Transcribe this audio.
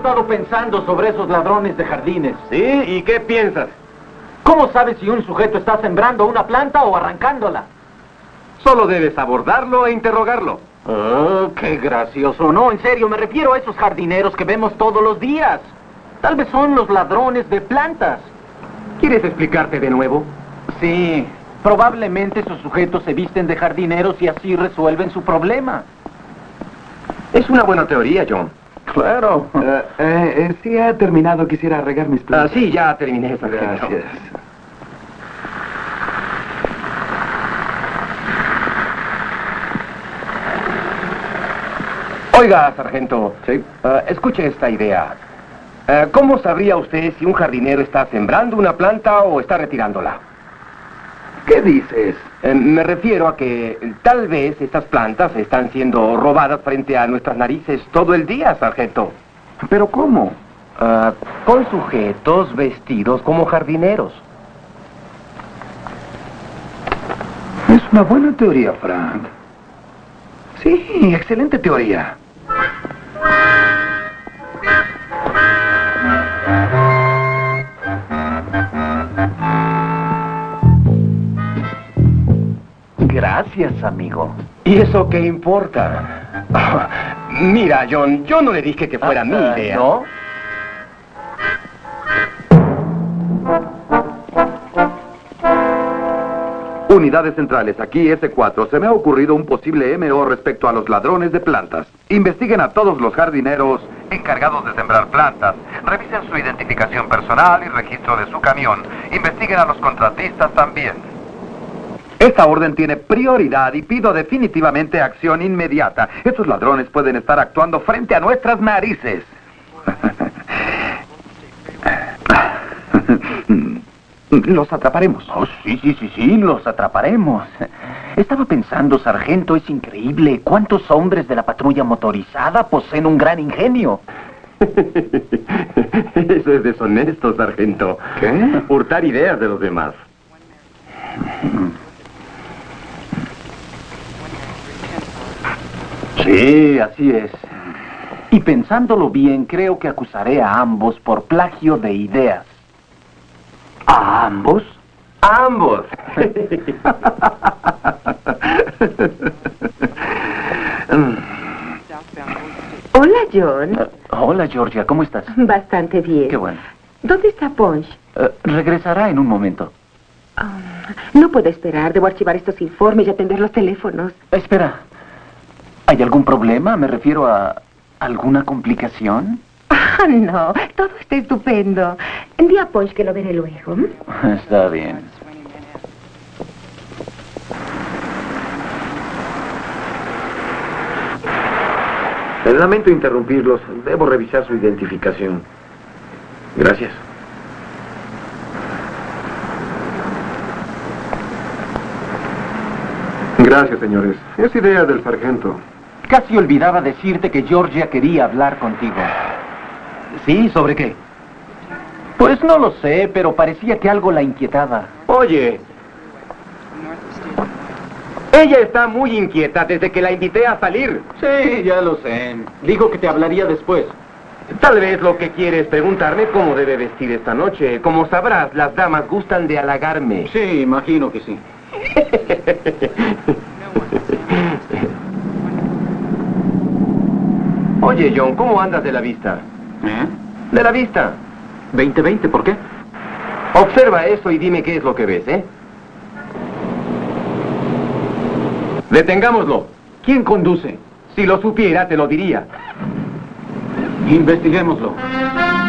estado pensando sobre esos ladrones de jardines. ¿Sí? ¿Y qué piensas? ¿Cómo sabes si un sujeto está sembrando una planta o arrancándola? Solo debes abordarlo e interrogarlo. Oh, qué gracioso. No, en serio, me refiero a esos jardineros que vemos todos los días. Tal vez son los ladrones de plantas. ¿Quieres explicarte de nuevo? Sí, probablemente esos sujetos se visten de jardineros y así resuelven su problema. Es una buena teoría, John. Claro. Si ha terminado, quisiera regar mis plantas. Sí, ya terminé, sargento. Gracias. Oiga, sargento. Sí. Escuche esta idea. ¿Cómo sabría usted si un jardinero está sembrando una planta o está retirándola? ¿Qué dices? Me refiero a que tal vez estas plantas están siendo robadas frente a nuestras narices todo el día, sargento. ¿Pero cómo? Con sujetos vestidos como jardineros. Es una buena teoría, Frank. Sí, excelente teoría. Gracias, amigo. ¿Y eso qué importa? Mira, John, yo no le dije que fuera mi idea. ¿No? Unidades centrales, aquí S4. Se me ha ocurrido un posible MO respecto a los ladrones de plantas. Investiguen a todos los jardineros encargados de sembrar plantas. Revisen su identificación personal y registro de su camión. Investiguen a los contratistas también. Esta orden tiene prioridad y pido definitivamente acción inmediata. Estos ladrones pueden estar actuando frente a nuestras narices. Los atraparemos. Oh, sí, los atraparemos. Estaba pensando, sargento, es increíble cuántos hombres de la patrulla motorizada poseen un gran ingenio. Eso es deshonesto, sargento. ¿Qué? Hurtar ideas de los demás. Sí, así es. Y pensándolo bien, creo que acusaré a ambos por plagio de ideas. ¿A ambos? ¡A ambos! Hola, John. Hola, Georgia, ¿cómo estás? Bastante bien. Qué bueno. ¿Dónde está Punch? Regresará en un momento. No puedo esperar. Debo archivar estos informes y atender los teléfonos. Espera. ¿Hay algún problema? Me refiero a alguna complicación. No, todo está estupendo. Di a Punch que lo veré luego. Está bien. Lamento interrumpirlos. Debo revisar su identificación. Gracias. Gracias, señores. Es idea del sargento. Casi olvidaba decirte que Georgia quería hablar contigo. ¿Sí? ¿Sobre qué? Pues no lo sé, pero parecía que algo la inquietaba. Oye, ella está muy inquieta desde que la invité a salir. Sí, ya lo sé. Dijo que te hablaría después. Tal vez lo que quiere es preguntarme cómo debe vestir esta noche. Como sabrás, las damas gustan de halagarme. Sí, imagino que sí. Oye, John, ¿cómo andas de la vista? De la vista. 20-20, ¿por qué? Observa eso y dime qué es lo que ves, ¿eh? Detengámoslo. ¿Quién conduce? Si lo supiera, te lo diría. Investiguémoslo.